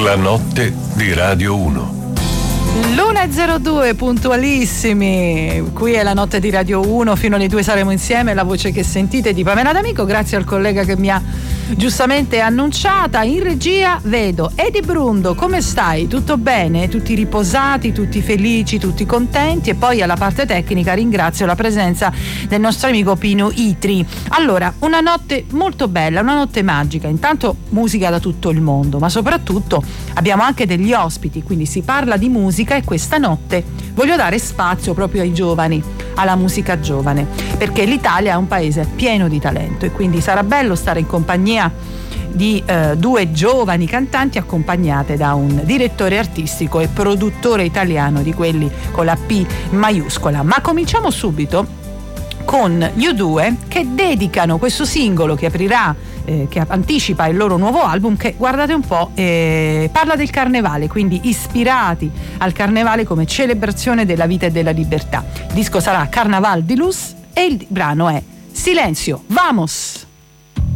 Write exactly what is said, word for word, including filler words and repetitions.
La notte di Radio uno. l'una e zero due puntualissimi, qui è la notte di Radio uno, fino alle due saremo insieme. La voce che sentite è di Pamela D'Amico, grazie al collega che mi ha giustamente annunciata. In regia vedo Edi Brundo, come stai? Tutto bene? Tutti riposati, tutti felici, tutti contenti? E poi alla parte tecnica ringrazio la presenza del nostro amico Pino Itri. Allora, una notte molto bella, una notte magica, intanto musica da tutto il mondo, ma soprattutto abbiamo anche degli ospiti, quindi si parla di musica e questa notte voglio dare spazio proprio ai giovani, alla musica giovane, perché l'Italia è un paese pieno di talento e quindi sarà bello stare in compagnia di eh, due giovani cantanti accompagnate da un direttore artistico e produttore italiano di quelli con la P maiuscola. Ma cominciamo subito con gli U due, che dedicano questo singolo che aprirà, eh, che anticipa il loro nuovo album, che guardate un po', eh, parla del carnevale, quindi ispirati al carnevale come celebrazione della vita e della libertà. Il disco sarà Carnaval di Luz e il brano è Silenzio, vamos!